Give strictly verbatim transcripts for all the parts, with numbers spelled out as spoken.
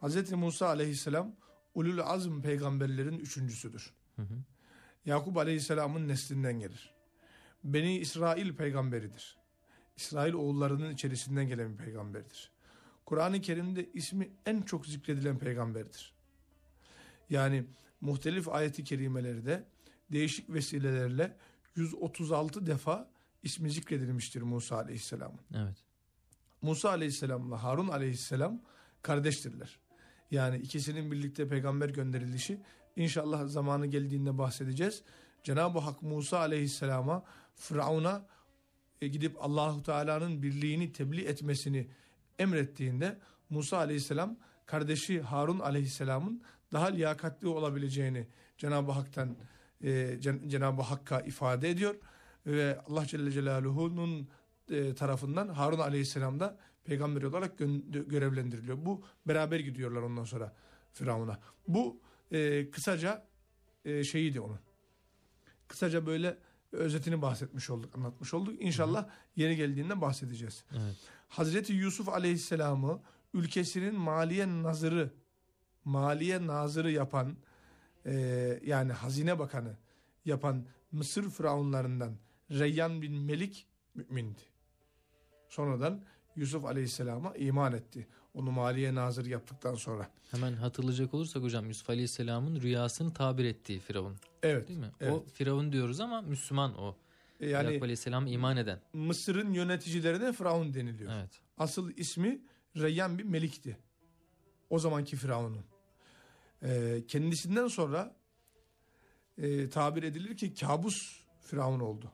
Hazreti Musa aleyhisselam ulul azm peygamberlerin üçüncüsüdür. Hı hı. Yakup aleyhisselamın neslinden gelir. Beni İsrail peygamberidir. İsrail oğullarının içerisinden gelen bir peygamberdir. Kur'an-ı Kerim'de ismi en çok zikredilen peygamberdir. Yani muhtelif ayet-i kerimelerde değişik vesilelerle yüz otuz altı defa ismi zikredilmiştir Musa aleyhisselamın. Evet. Musa aleyhisselamla Harun aleyhisselam kardeştirler. Yani ikisinin birlikte peygamber gönderilişi inşallah zamanı geldiğinde bahsedeceğiz. Cenab-ı Hak Musa aleyhisselama Firavun'a e, gidip Allahu Teala'nın birliğini tebliğ etmesini emrettiğinde Musa aleyhisselam kardeşi Harun aleyhisselamın daha liyakatli olabileceğini Cenab-ı Hak'tan e, Cen- Cenab-ı Hakk'a ifade ediyor ve Allah Celle Celaluhu'nun e, tarafından Harun aleyhisselam da peygamber olarak gö- görevlendiriliyor. Bu beraber gidiyorlar ondan sonra Firavun'a. Bu e, kısaca e, şeyiydi onun. Kısaca böyle özetini bahsetmiş olduk, anlatmış olduk. İnşallah yeri geldiğinde bahsedeceğiz. Evet. Hazreti Yusuf aleyhisselamı ülkesinin maliye nazırı, maliye nazırı yapan, e, yani hazine bakanı yapan Mısır firavunlarından Reyyan bin Melik mümindi. Sonradan Yusuf aleyhisselama iman etti. Onu maliye nazırı yaptıktan sonra. Hemen hatırlayacak olursak hocam Yusuf aleyhisselamın rüyasını tabir ettiği Firavun. Evet. Değil mi? Evet. O Firavun diyoruz ama Müslüman o. Yani Yakup aleyhisselam iman eden. Mısır'ın yöneticilerine Firavun deniliyor. Evet. Asıl ismi Reyyan bin Melik'ti. O zamanki Firavun'un. Ee, kendisinden sonra e, tabir edilir ki kabus Firavun oldu.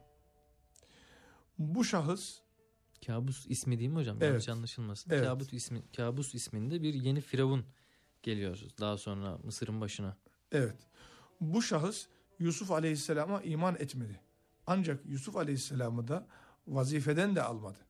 Bu şahıs Kabus ismi değil mi hocam? Evet. Yanlış anlaşılmasın. Evet. Kabus ismi, Kabus isminde bir yeni Firavun geliyor daha sonra Mısır'ın başına. evet. Bu şahıs Yusuf Aleyhisselam'a iman etmedi. Ancak Yusuf Aleyhisselam'ı da vazifeden de almadı.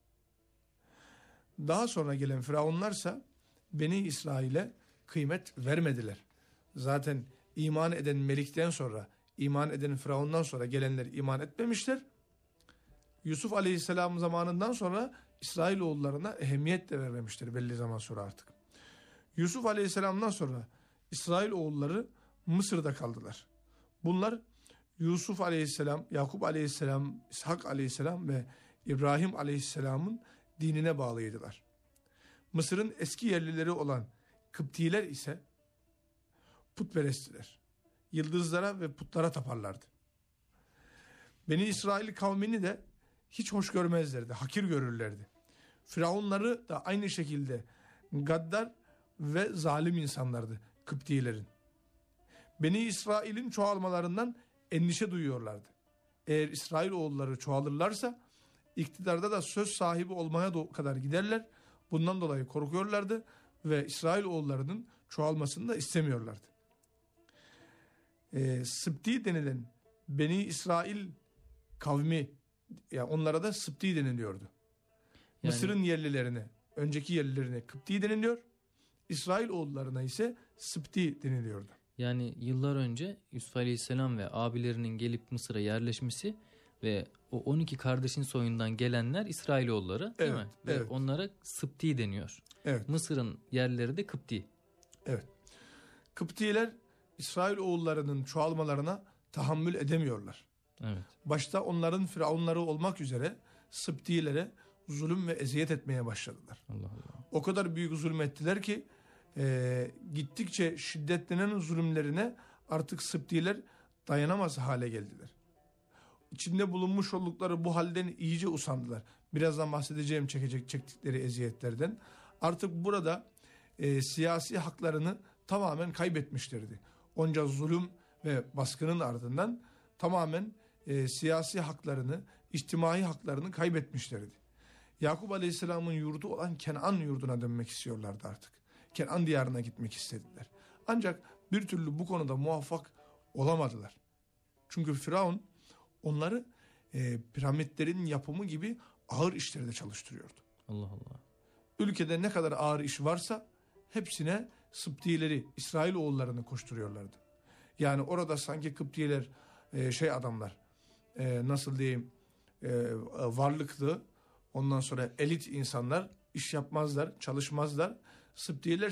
Daha sonra gelen firavunlarsa Beni İsrail'e kıymet vermediler. Zaten iman eden Melik'ten sonra, iman eden Firavun'dan sonra gelenler iman etmemişler. Yusuf Aleyhisselam zamanından sonra İsrailoğullarına ehemmiyet de vermemiştir belli zaman sonra artık. Yusuf Aleyhisselam'dan sonra İsrailoğulları Mısır'da kaldılar. Bunlar Yusuf Aleyhisselam, Yakup Aleyhisselam, İshak Aleyhisselam ve İbrahim Aleyhisselam'ın dinine bağlıydılar. Mısır'ın eski yerlileri olan Kıptiler ise putperesttiler. Yıldızlara ve putlara taparlardı. Beni İsrail kavmini de hiç hoş görmezlerdi, hakir görürlerdi. Firavunları da aynı şekilde gaddar ve zalim insanlardı Kıptilerin. Beni İsrail'in çoğalmalarından endişe duyuyorlardı. Eğer İsrailoğulları çoğalırlarsa iktidarda da söz sahibi olmaya da kadar giderler. Bundan dolayı korkuyorlardı ve İsrailoğullarının çoğalmasını da istemiyorlardı. Ee, Sıbti denilen Beni İsrail kavmi, yani onlara da Sıbti deniliyordu. Yani, Mısır'ın yerlilerine, önceki yerlilerine Kıpti deniliyor. İsrailoğullarına ise Sıbti deniliyordu. Yani yıllar önce Yusuf Aleyhisselam ve abilerinin gelip Mısır'a yerleşmesi ve o on iki kardeşin soyundan gelenler İsrailoğulları değil evet, mi? Ve evet. onlara Sıbti deniyor. Evet. Mısır'ın yerlileri de Kıpti. Evet. Kıptiler İsrailoğullarının çoğalmalarına tahammül edemiyorlar. Evet. Başta onların firavunları olmak üzere Sıbtilere zulüm ve eziyet etmeye başladılar. Allah Allah. O kadar büyük zulüm ettiler ki e, gittikçe şiddetlenen zulümlerine artık Sıbtiler dayanamaz hale geldiler. İçinde bulunmuş oldukları bu halden iyice usandılar. Birazdan bahsedeceğim çekecek çektikleri eziyetlerden. Artık burada e, siyasi haklarını tamamen kaybetmişlerdi. Onca zulüm ve baskının ardından tamamen e, siyasi haklarını, içtimai haklarını kaybetmişlerdi. Yakup Aleyhisselam'ın yurdu olan Kenan yurduna dönmek istiyorlardı artık. Kenan diyarına gitmek istediler. Ancak bir türlü bu konuda muvaffak olamadılar. Çünkü Firavun onları e, piramitlerin yapımı gibi ağır işlerde çalıştırıyordu. Allah Allah. Ülkede ne kadar ağır iş varsa hepsine Sıbtileri, İsrailoğullarını koşturuyorlardı. Yani orada sanki Kıptiler e, şey adamlar, e, nasıl diyeyim, e, varlıklı, ondan sonra elit insanlar, iş yapmazlar, çalışmazlar. Sıbtiler